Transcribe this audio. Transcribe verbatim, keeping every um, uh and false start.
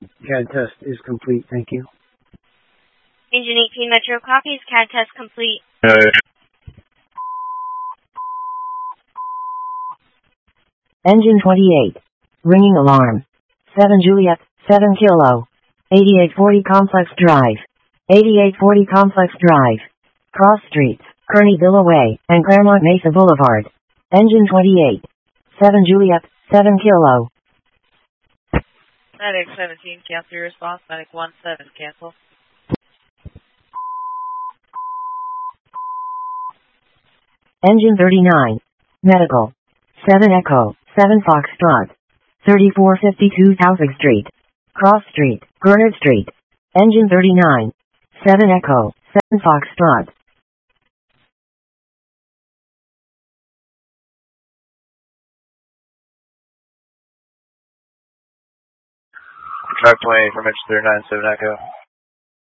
C A D test is complete, thank you. Engine eighteen Metro copies, C A D test complete. Uh, Engine twenty-eight. Ringing alarm. seven Juliet, seven Kilo. eighty-eight forty Complex Drive. eighty-eight forty Complex Drive. Cross Streets, Kearney Villa Way, and Claremont Mesa Boulevard. Engine twenty-eight. seven Juliet, seven Kilo. Medic seventeen, cancel your response. Medic one seven, cancel. Engine thirty-nine. Medical. seven Echo, seven Foxtrot. thirty-four fifty-two Southwick Street. Cross Street, Bernard Street. Engine thirty-nine. seven Echo, seven Foxtrot. Track twenty from Engine thirty-nine, seven Echo.